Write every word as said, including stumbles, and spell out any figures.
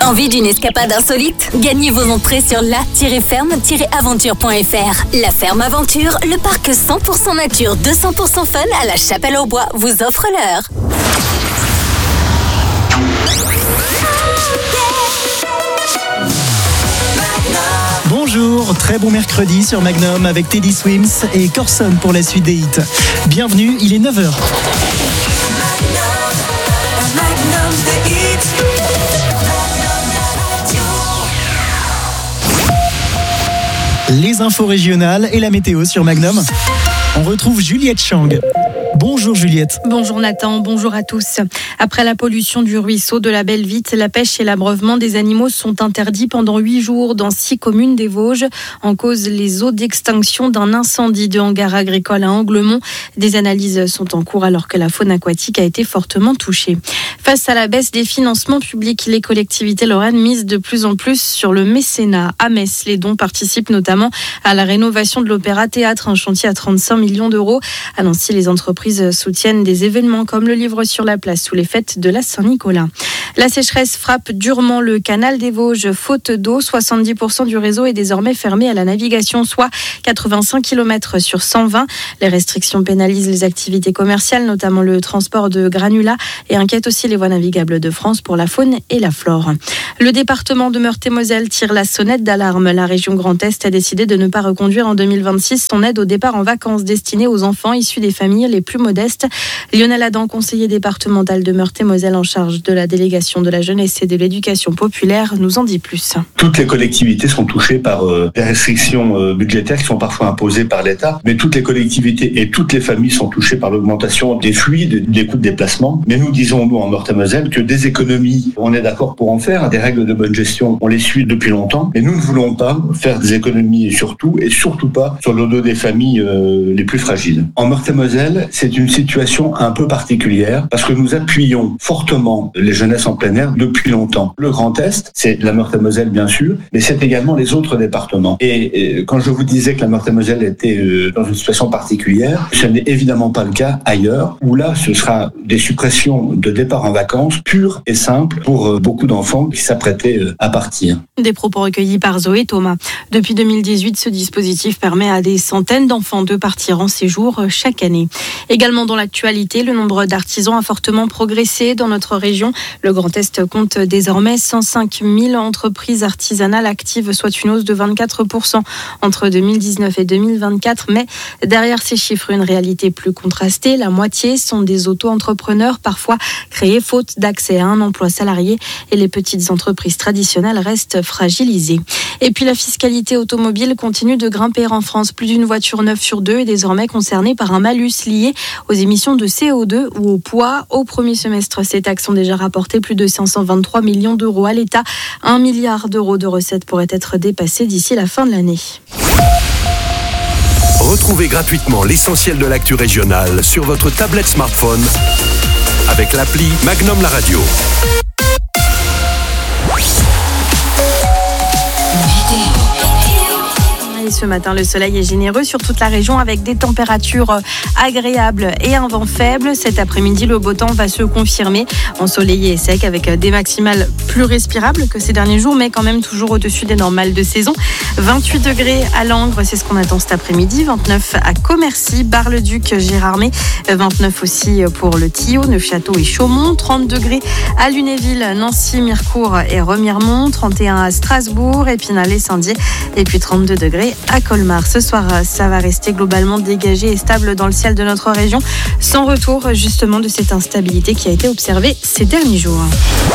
Envie d'une escapade insolite? Gagnez vos entrées sur la tiret ferme tiret aventure point f r. La Ferme Aventure, le parc cent pour cent nature, deux cents pour cent fun à la Chapelle-aux-Bois vous offre l'heure. Bonjour, très bon mercredi sur Magnum avec Teddy Swims et Corson pour la suite des hits. Bienvenue, il est neuf heures. Les infos régionales et la météo sur Magnum. On retrouve Juliette Chang. Bonjour Juliette. Bonjour Nathan, bonjour à tous. Après la pollution du ruisseau de la Belle-Vite, la pêche et l'abreuvement des animaux sont interdits pendant huit jours dans six communes des Vosges. En cause, les eaux d'extinction d'un incendie de hangar agricole à Anglemont. Des analyses sont en cours alors que la faune aquatique a été fortement touchée. Face à la baisse des financements publics, les collectivités lorraines misent de plus en plus sur le mécénat. À Metz, les dons participent notamment à la rénovation de l'Opéra-Théâtre, un chantier à trente-cinq millions d'euros. À Nancy, les entreprises soutiennent des événements comme le livre sur la place sous les fêtes de la Saint-Nicolas. La sécheresse frappe durement le canal des Vosges. Faute d'eau, soixante-dix pour cent du réseau est désormais fermé à la navigation, soit quatre-vingt-cinq kilomètres sur cent vingt. Les restrictions pénalisent les activités commerciales, notamment le transport de granulats, et inquiètent aussi les voies navigables de France pour la faune et la flore. Le département de Meurthe-et-Moselle tire la sonnette d'alarme. La région Grand Est a décidé de ne pas reconduire en deux mille vingt-six son aide au départ en vacances destinée aux enfants issus des familles les plus modestes. Lionel Adam, conseiller départemental de Meurthe-et-Moselle en charge de la délégation de la jeunesse et de l'éducation populaire, nous en dit plus. Toutes les collectivités sont touchées par euh, des restrictions euh, budgétaires qui sont parfois imposées par l'État, mais toutes les collectivités et toutes les familles sont touchées par l'augmentation des fluides, des coûts de déplacement. Mais nous disons, nous, en Meurthe-et-Moselle, que des économies, on est d'accord pour en faire, des règles de bonne gestion, on les suit depuis longtemps, et nous ne voulons pas faire des économies sur tout, et surtout pas sur le dos des familles euh, les plus fragiles. En Meurthe-et-Moselle, c'est une situation un peu particulière, parce que nous appuyons fortement les jeunesses en plein air depuis longtemps. Le Grand Est, c'est la Meurthe-et-Moselle bien sûr, mais c'est également les autres départements. Et, et quand je vous disais que la Meurthe-et-Moselle était euh, dans une situation particulière, ce n'est évidemment pas le cas ailleurs, où là ce sera des suppressions de départ en vacances pures et simples pour euh, beaucoup d'enfants qui s'apprêtaient euh, à partir. Des propos recueillis par Zoé Thomas. Depuis deux mille dix-huit, ce dispositif permet à des centaines d'enfants de partir en séjour chaque année. Également dans l'actualité, le nombre d'artisans a fortement progressé dans notre région. Le Grand Est compte désormais cent cinq mille entreprises artisanales actives, soit une hausse de vingt-quatre pour cent entre deux mille dix-neuf et deux mille vingt-quatre. Mais derrière ces chiffres, une réalité plus contrastée. La moitié sont des auto-entrepreneurs, parfois créés faute d'accès à un emploi salarié, et les petites entreprises traditionnelles restent fragilisées. Et puis la fiscalité automobile continue de grimper en France. Plus d'une voiture neuve sur deux est désormais concernée par un malus lié aux émissions de C O deux ou au poids. Au premier semestre, ces taxes ont déjà rapporté plus de cinq cent vingt-trois millions d'euros à l'État. Un milliard d'euros de recettes pourraient être dépassés d'ici la fin de l'année. Retrouvez gratuitement l'essentiel de l'actu régionale sur votre tablette smartphone avec l'appli Magnum La Radio. Et ce matin, le soleil est généreux sur toute la région avec des températures agréables et un vent faible. Cet après-midi, le beau temps va se confirmer, ensoleillé et sec avec des maximales plus respirables que ces derniers jours, mais quand même toujours au-dessus des normales de saison. vingt-huit degrés à Langres, c'est ce qu'on attend cet après-midi. vingt-neuf à Commercy, Bar-le-Duc, Gérardmer. vingt-neuf aussi pour le Tillot, Neufchâteau et Chaumont. trente degrés à Lunéville, Nancy, Mirecourt et Remiremont. trente et un à Strasbourg, Épinal et Saint-Dié. Et puis trente-deux degrés à Colmar. Ce soir, ça va rester globalement dégagé et stable dans le ciel de notre région, sans retour justement de cette instabilité qui a été observée ces derniers jours.